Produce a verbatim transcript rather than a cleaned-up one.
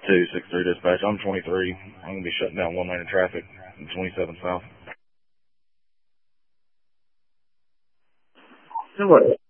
two six three dispatch. I'm twenty-three. I'm going to be shutting down one lane of traffic in twenty-seven South. What?